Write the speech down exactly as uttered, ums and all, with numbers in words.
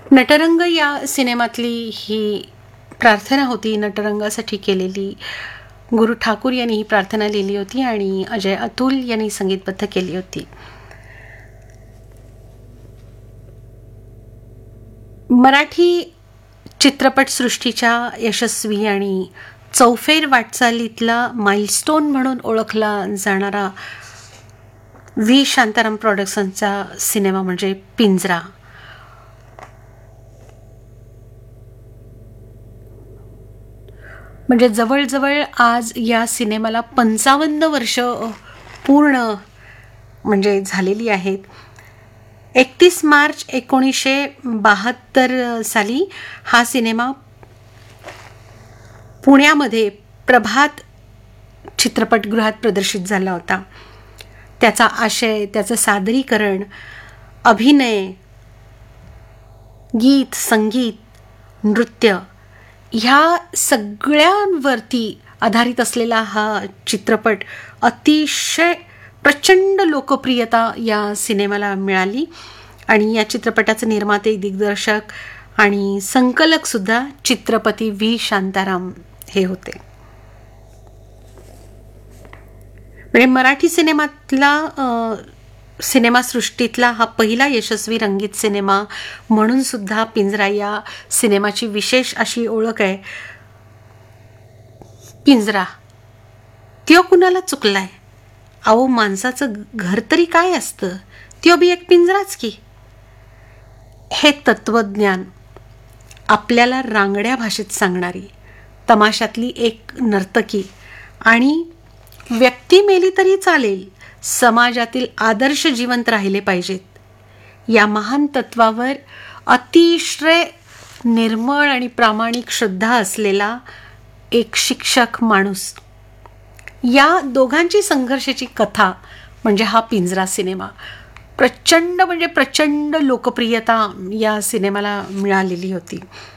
नटरंग या सिनेमातली ही प्रार्थना होती, नटरंगासाठी केलेली. गुरु ठाकूर यांनी ही प्रार्थना लिहिली होती आणि अजय अतुल यांनी संगीतबद्ध केली होती. मराठी चित्रपटसृष्टीच्या यशस्वी आणि चौफेर वाटचालीतला माइलस्टोन म्हणून ओळखला जाणारा व्ही शांताराम प्रोडक्शनचा सिनेमा म्हणजे पिंजरा. म्हणजे जवळजवळ आज या सिनेमाला पंचावन्न वर्ष पूर्ण म्हणजे झालेली आहेत. एकतीस मार्च एकोणीसशे बहात्तर साली हा सिनेमा पुण्यामध्ये प्रभात चित्रपटगृहात प्रदर्शित झाला होता. त्याचा आशय, त्याचं सादरीकरण, अभिनय, गीत, संगीत, नृत्य ह्या सगळ्यांवरती आधारित असलेला हा चित्रपट अतिशय प्रचंड लोकप्रियता या सिनेमाला मिळाली आणि या चित्रपटाचे निर्माते, दिग्दर्शक आणि संकलक सुद्धा चित्रपती व्ही शांताराम हे होते. म्हणजे मराठी सिनेमातला सिनेमासृष्टीतला हा पहिला यशस्वी रंगीत सिनेमा म्हणून सुद्धा पिंजरा या सिनेमाची विशेष अशी ओळख आहे. पिंजरा त्यो कुणाला चुकलाय, अहो माणसाचं घर तरी काय असतं, त्यो बी एक पिंजराच की. हे तत्वज्ञान आपल्याला रांगड्या भाषेत सांगणारी तमाशातली एक नर्तकी आणि व्यक्ती मेली तरी चालेल, समाजातील आदर्श जिवंत राहिले पाहिजेत या महान तत्वावर अतिशय निर्मळ आणि प्रामाणिक श्रद्धा असलेला एक शिक्षक माणूस, या दोघांची संघर्षाची कथा म्हणजे हा पिंजरा सिनेमा. प्रचंड म्हणजे प्रचंड लोकप्रियता या सिनेमाला मिळालेली होती.